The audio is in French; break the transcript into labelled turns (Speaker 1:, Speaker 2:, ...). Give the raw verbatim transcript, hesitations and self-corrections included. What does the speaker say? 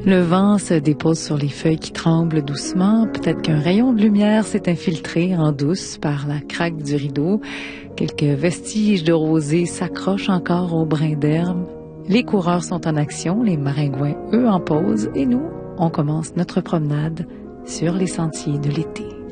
Speaker 1: Le vent se dépose sur les feuilles qui tremblent doucement. Peut-être qu'un rayon de lumière s'est infiltré en douce par la craque du rideau. Quelques vestiges de rosée s'accrochent encore au brin d'herbe. Les coureurs sont en action, les maringouins, eux, en pause. Et nous, on commence notre promenade sur les sentiers de l'été.